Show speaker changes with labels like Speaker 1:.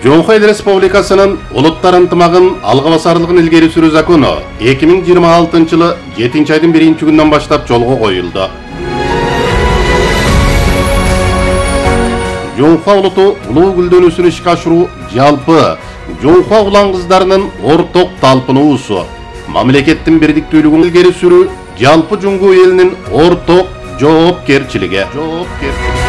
Speaker 1: Жоңхо Эл Республикасынын улуттар ынтымагын алга басарлыгын илгери сүрүү закону 2026 жылы 7-айдын 1-күнүнөн баштап жолго коюлду. Жоңхо улуту улуу гүлдөнүүсүн ишке ашыруу жалпы жоңхо улан кыздарынын орток талпынуусу. Мамлекеттин бирдиктүүлүгүн илгери сүрүү жалпы жоңхо элинин орток жоопкерчилиги.